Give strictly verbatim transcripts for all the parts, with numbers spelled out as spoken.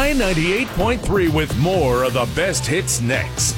Y ninety-eight point three with more of the best hits next.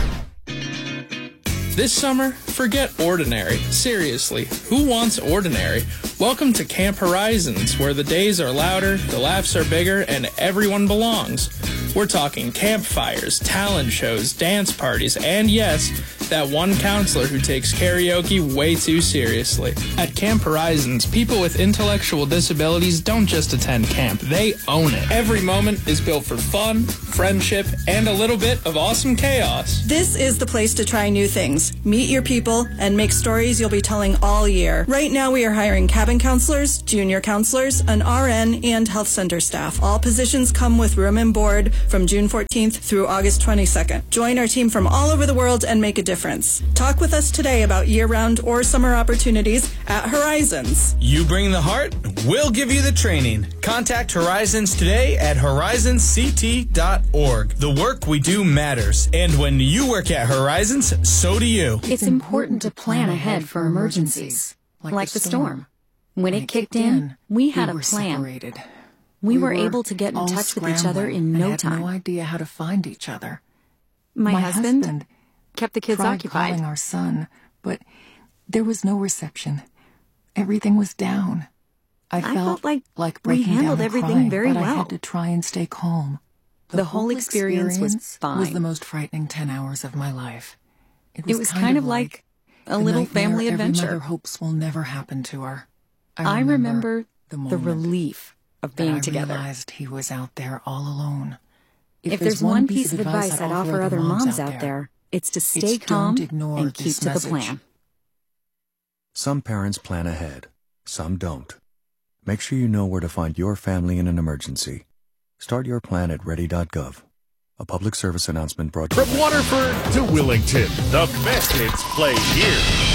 This summer, forget ordinary. Seriously, who wants ordinary? Welcome to Camp Horizons, where the days are louder, the laughs are bigger, and everyone belongs. We're talking campfires, talent shows, dance parties, and yes, that one counselor who takes karaoke way too seriously. At Camp Horizons, people with intellectual disabilities don't just attend camp, they own it. Every moment is built for fun, friendship, and a little bit of awesome chaos. This is the place to try new things, meet your people, and make stories you'll be telling all year. Right now we are hiring cabin counselors, junior counselors, an R N, and health center staff. All positions come with room and board from June fourteenth through August twenty-second. Join our team from all over the world and make a difference. Talk with us today about year-round or summer opportunities at Horizons. You bring the heart, we'll give you the training. Contact Horizons today at horizons c t dot org. The work we do matters, and when you work at Horizons, so do you. It's important to plan ahead for emergencies, like the storm. When it kicked in, we had a plan. We were able to get in touch with each other in no time. I had no idea how to find each other. My husband kept the kids occupied. Calling our son, but there was no reception. Everything was down. I, I felt, felt like, like we breaking handled down and everything crying, very but well. I had to try and stay calm. The, the whole, whole experience, experience was fine. Was the most frightening ten hours of my life. It was, it was kind, kind of like, like a little family every adventure. Mother hopes will never happen to her. I remember, I remember the, the relief of being I together. I realized he was out there all alone. If, if there's, there's one piece of advice I'd offer other moms out there, there it's to stay it's calm and keep to message. the plan. Some parents plan ahead, some don't. Make sure you know where to find your family in an emergency. Start your plan at ready dot gov. A public service announcement brought to you From Waterford to Willington, the best hits play here.